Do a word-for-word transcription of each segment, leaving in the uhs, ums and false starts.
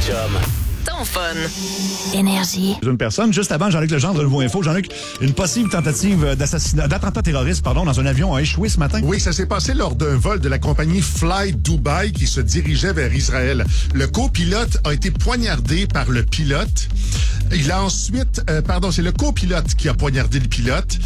chum. Ton fun. Énergie. Une personne, juste avant Jean-Luc Legendre, Nouveau Info. Jean-Luc, une possible tentative d'assassinat, d'attentat terroriste, pardon, dans un avion a échoué ce matin. Oui, ça s'est passé lors d'un vol de la compagnie Fly Dubai qui se dirigeait vers Israël. Le copilote a été poignardé par le pilote. Il a ensuite, euh, pardon, c'est le copilote qui a poignardé le pilote.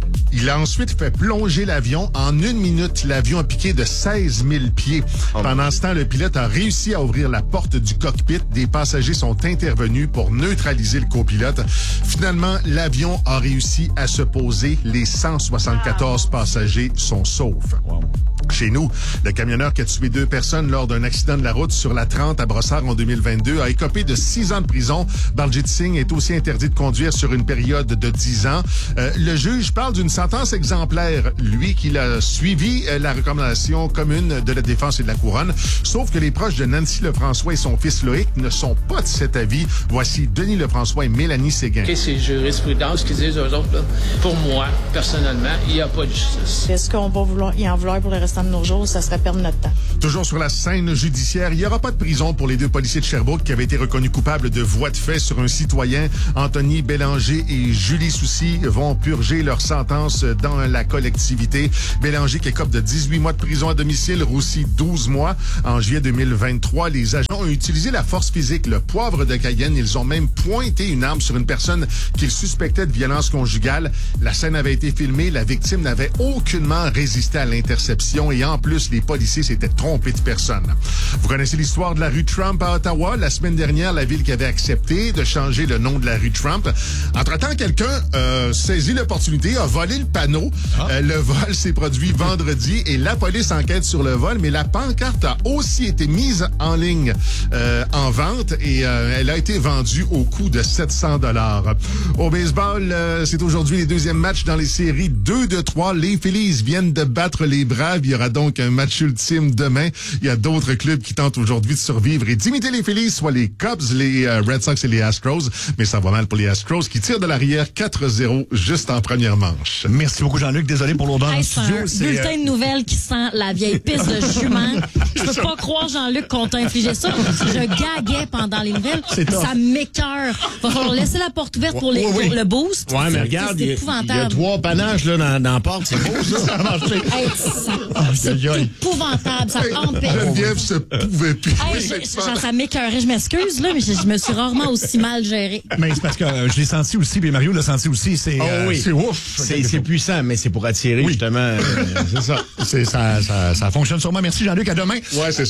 Il a ensuite fait plonger l'avion. En une minute, l'avion a piqué de seize mille pieds. Oh Pendant ce temps, le pilote a réussi à ouvrir la porte du cockpit. Des passagers sont intervenus pour neutraliser le copilote. Finalement, l'avion a réussi à se poser. Les cent soixante-quatorze passagers sont saufs. Wow. Chez nous, le camionneur qui a tué deux personnes lors d'un accident de la route sur la trente à Brossard en deux mille vingt-deux a écopé de six ans de prison. Baljeet Singh est aussi interdit de conduire sur une période de dix ans. Euh, le juge parle d'une sentence exemplaire, lui qui a suivi euh, la recommandation commune de la défense et de la couronne. Sauf que les proches de Nancy Lefrançois et son fils Loïc ne sont pas de cet avis. Voici Denis Lefrançois et Mélanie Séguin. Okay, c'est jurisprudence qui disent eux autres. Là. Pour moi, personnellement, il n'y a pas de justice. Est-ce qu'on va vouloir y en vouloir pour le restant de nos jours? Ça serait perdre notre temps. Toujours sur la scène judiciaire, il n'y aura pas de prison pour les deux policiers de Sherbrooke qui avaient été reconnus coupables de voies de fait sur un citoyen. Anthony Bélanger et Julie Soucy vont purger leur sentence dans la collectivité. Bélanger qui écope de dix-huit mois de prison à domicile, Roussy douze mois. En juillet deux mille vingt-trois, les agents ont utilisé la force physique, le poivre de Cayenne. Ils ont même pointé une arme sur une personne qu'ils suspectaient de violence conjugale. La scène avait été filmée, la victime n'avait aucunement résisté à l'interception et en plus, les policiers s'étaient trompés de personne. Vous connaissez l'histoire de la rue Trump à Ottawa? La semaine dernière, la ville qui avait accepté de changer le nom de la rue Trump. Entre-temps, quelqu'un euh, saisit l'opportunité, a volé le panneau. Ah. Euh, le vol s'est produit vendredi et la police enquête sur le vol, mais la pancarte a aussi été mise en ligne euh, en vente et euh, elle a été vendue au coût de sept cents dollars. Au baseball, euh, c'est aujourd'hui les deuxièmes matchs dans les séries deux de trois. Les Phillies viennent de battre les Braves. Il y aura donc un match ultime demain. Il y a d'autres clubs qui tentent aujourd'hui de survivre et d'imiter les Phillies, soit les Cubs, les euh, Red Sox et les Astros. Mais ça va mal pour les Astros qui tirent de l'arrière quatre zéro juste en première manche. Merci beaucoup, Jean-Luc. Désolé pour l'odeur hey, en studio. C'est un bulletin de nouvelles qui sent la vieille piste de jument. Je peux pas croire, Jean-Luc, qu'on t'a infligé ça. Je gaguais pendant les nouvelles. Ça m'écoeure. Va falloir laisser la porte ouverte pour, les, oui, oui. pour le boost. Ouais, mais regarde, il y, y a trois panaches là, dans, dans la porte. C'est beau, ça. Ça a marché. Hey, ça, c'est épouvantable. Ça empêche. Geneviève se pouvait plus. Hey, je, genre, ça m'écœurait. Je m'excuse, là, mais je, je me suis rarement aussi mal gérée. Mais c'est parce que euh, je l'ai senti aussi, puis Mario l'a senti aussi. C'est oh, euh, oui. c'est ouf. C'est, c'est puissant, mais c'est pour attirer, oui. justement. Euh, c'est ça. C'est, ça, ça. Ça fonctionne sûrement. Merci, Jean-Luc. À demain. Ouais, c'est ça.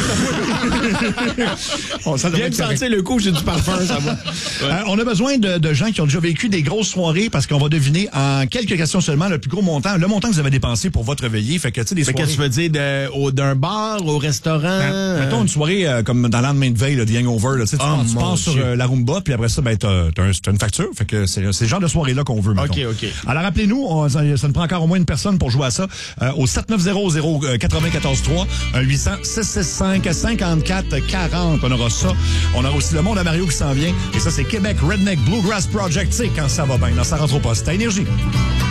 on vient de sentir le coup, j'ai du parfum, ça va. Ouais. Euh, on a besoin de, de gens qui ont déjà vécu des grosses soirées parce qu'on va deviner en quelques questions seulement le plus gros montant, le montant que vous avez dépensé pour votre veillée. Fait que, tu sais, des soirées. Qu'est-ce que tu veux dire de, au, d'un bar, au restaurant? Ben, mettons une soirée euh, comme dans le lendemain de veille, là, de Hangover, là, tu, sais, oh, tu passes sur euh, la Rumba, puis après ça, ben, t'as, t'as, un, t'as une facture. Fait que c'est, c'est le genre de soirée-là qu'on veut, mettons. OK, OK. Alors, rappelez-nous, on, ça, ça nous prend encore au moins une personne pour jouer à ça. Euh, au sept neuf zéro zéro quatre-vingt-quatorze trois, un huit cents six six cinq cinquante-quatre quarante. On aura ça. On aura aussi le monde à Mario qui s'en vient. Et ça, c'est Québec Redneck Bluegrass Project. Tu sais, quand ça va bien, là, ça rentre au poste. À Énergie.